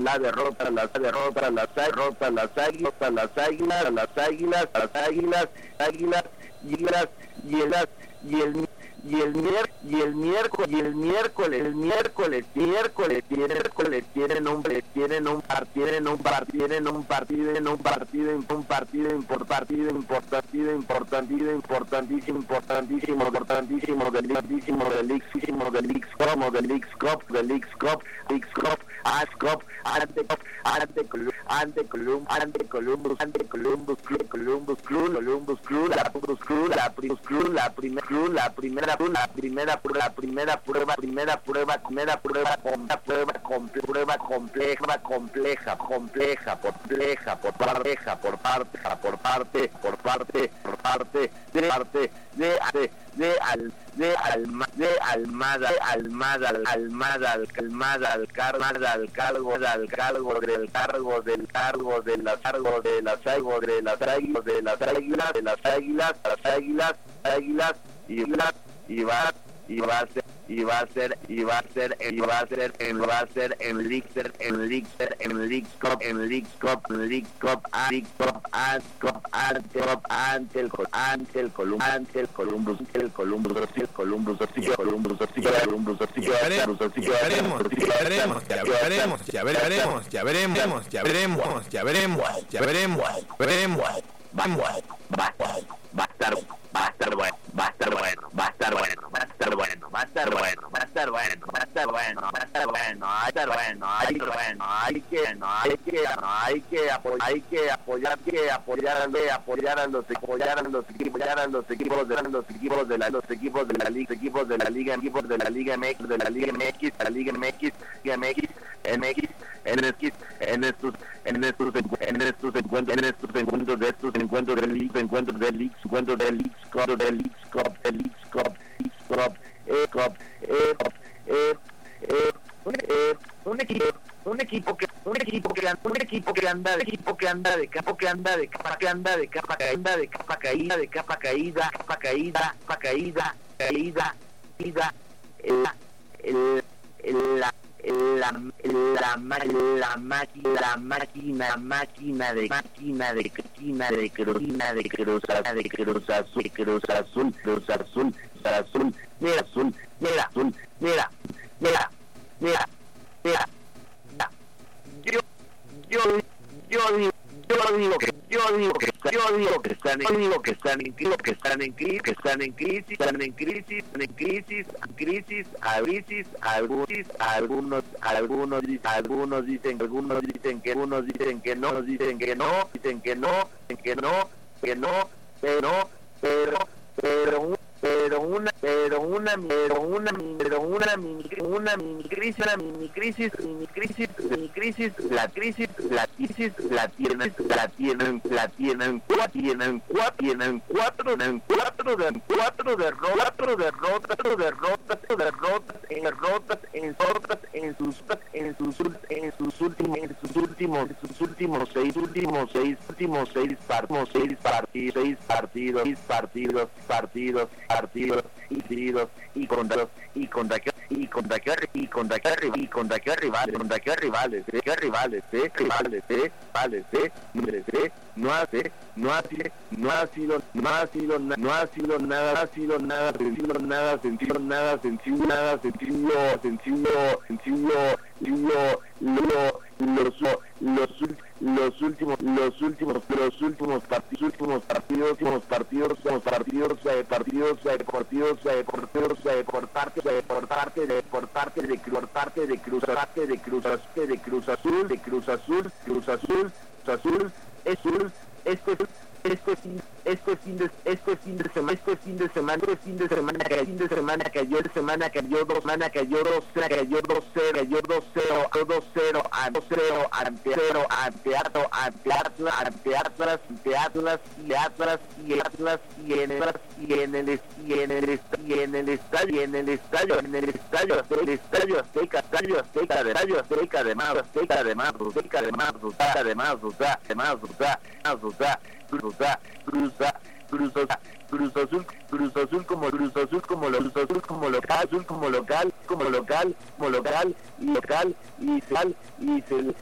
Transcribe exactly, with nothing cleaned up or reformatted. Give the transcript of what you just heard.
la derrota, las derrotas, las derrotas, las águilas, las águilas, las águilas, las águilas, águilas, y las, y el, y el y el miércoles y el miércoles y el miércoles el miércoles miércoles miércoles tienen un tienen un partido tienen un partido tienen un partido en un partido un partido importante importante importante importantísimo importantísimo importantísimo del importantísimo del Leagues del Leagues como del Leagues Cup del Leagues Cup Leagues Cup As Cup ante ante ante Columbus ante Columbus ante Columbus Club Columbus Club Columbus Club la Columbus Club la Primus Club la primera Club la primera la primera prueba, primera prueba, primera prueba, primera prueba, prueba, prueba compleja, compleja, compleja, compleja, por pareja, por parte, por parte, por parte, por parte, de parte, de de de al de alma de almada almada almada almada al cargo al cargo al cargo del cargo del cargo de las cargo de las cargo de las águilas de las águilas de las águilas las águilas águilas y las y va y va a ser y va a ser y va a ser y va a ser en va a ser en Leagues en Leagues en Leagues Cup en Leagues Cup en Leagues Cup Leagues Cup Cup ante ante el ante el Columbus ante el Columbus el Columbus el Columbus el Columbus el Columbus ya veremos ya veremos ya veremos ya veremos ya veremos ya veremos ya veremos ya veremos veremos vamos va va a estar va a estar bueno va a estar bueno va a estar bueno va a estar bueno va a estar bueno va a estar bueno va a estar bueno va a estar bueno va a estar bueno hay que bueno hay que no hay que no hay que apoyar hay que apoyar que apoyar apoyar a los apoyar a los equipos apoyar a los equipos de los equipos de la los equipos de la liga equipos de la liga equipos de la liga M X de la liga M X la liga M X M X M X en estos en estos en estos en estos encuentros en estos encuentros de estos encuentros de Leagues encuentros de Leagues encuentros de Leagues Cup de Leagues Cup de Leagues Cup Leagues Cup eh Cup eh eh eh un equipo un equipo que un equipo que un equipo que anda de equipo que anda de capa que anda de capa que anda de capa caída de capa caída de capa caída capa caída capa caída caída caída el el la la la la máquina la máquina máquina de máquina de máquina de cruzina de cruza de cruz azul cruz azul cruz azul azul mira azul mira azul mira mira mira mira yo yo yo digo yo digo que yo digo que yo digo que están yo digo que están en crisis que están en crisis que están en crisis están en crisis en crisis crisis a crisis algunos algunos algunos algunos dicen algunos dicen que unos dicen que no dicen que no dicen que no dicen que no que no pero pero pero pero una pero una pero una pero una mini una mini crisis una mini crisis mini crisis mini crisis la crisis la crisis la tienen la tienen la tienen cuatro tienen cuatro tienen cuatro tienen cuatro de cuatro derrotas cuatro derrotas derrotas derrotas en derrotas en derrotas en sus en sus en sus últimos en sus últimos sus últimos seis últimos seis últimos seis partidos seis partidos seis partidos seis partidos partidos partidos y partidos y contra y contra y contra y contra y contra qué rivales contra qué rivales qué rivales eh rivales eh rivales eh no hace no hace no ha sido no ha sido no ha sido nada ha sido nada sencillo nada sencillo nada sencillo nada sencillo sencillo sencillo lo los los los últimos los últimos los últimos partidos últimos partidos últimos partidos últimos partidos partidos partidos partidos por parte por parte de por parte de por parte de Cruz parte de Cruz de Cruz Azul de Cruz Azul Cruz Azul Cruz Azul azul este este fin este fin de este fin de semana este fin de semana este fin de semana que fin de semana cayó de semana cayó dos semana cayó dos cayó dos cero cayó dos cero dos cero ante cero ante cero ante Atlas ante Atlas ante Atlas ante Atlas y Atlas y Atlas y en el y en el y en el y en el estadio en el estadio en el estadio el estadio Azteca estadio Azteca de estadio Azteca de más Azteca de más Azteca de más Azteca de más Azteca de más Azteca Azteca Cruza, cruza, cruza, Cruz Azul, Cruz Azul como Cruz Azul como lo, Cruz Azul como local, Azul como local, como local, como local y local y sal y se